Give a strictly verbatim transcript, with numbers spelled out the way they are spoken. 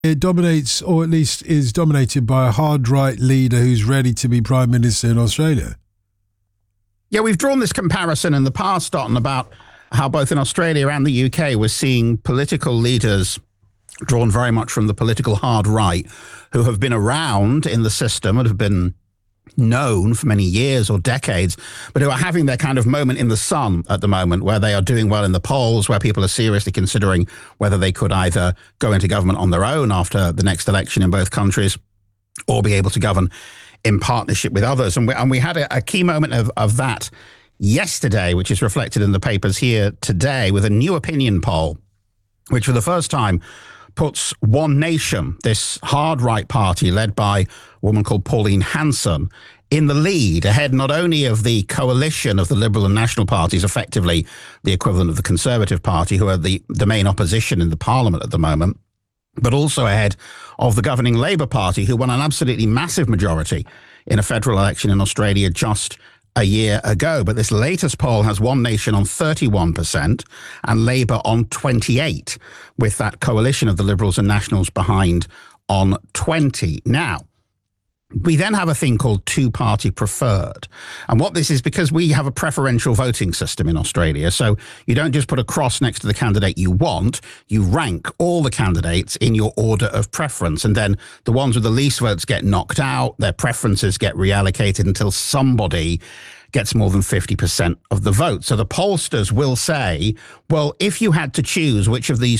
It dominates, or at least is dominated by a hard right leader who's ready to be prime minister in Australia. Yeah, we've drawn this comparison in the past, Dotton, about how both in Australia and the U K we're seeing political leaders drawn very much from the political hard right who have been around in the system and have been known for many years or decades, but who are having their kind of moment in the sun at the moment, where they are doing well in the polls, where people are seriously considering whether they could either go into government on their own after the next election in both countries or be able to govern in partnership with others. And we, and we had a, a key moment of, of that yesterday, which is reflected in the papers here today, with a new opinion poll, which for the first time puts One Nation, this hard right party led by a woman called Pauline Hanson, in the lead, ahead not only of the coalition of the Liberal and National parties, effectively the equivalent of the Conservative Party, who are the, the main opposition in the Parliament at the moment, but also ahead of the governing Labour Party, who won an absolutely massive majority in a federal election in Australia just a year ago. But this latest poll has One Nation on thirty-one percent and Labour on twenty-eight, with that coalition of the Liberals and Nationals behind on twenty. Now, we then have a thing called two-party preferred. And what this is, because we have a preferential voting system in Australia, so you don't just put a cross next to the candidate you want, you rank all the candidates in your order of preference. And then the ones with the least votes get knocked out, their preferences get reallocated until somebody gets more than fifty percent of the vote. So the pollsters will say, well, if you had to choose which of these